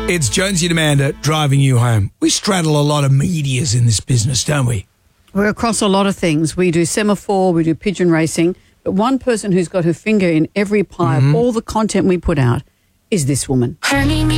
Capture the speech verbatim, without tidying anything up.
It's Jonesy and Amanda driving you home. We straddle a lot of medias in this business, don't we? We're across a lot of things. We do semaphore, we do pigeon racing, but one person who's got her finger in every pie Mm-hmm. of all the content we put out is this woman.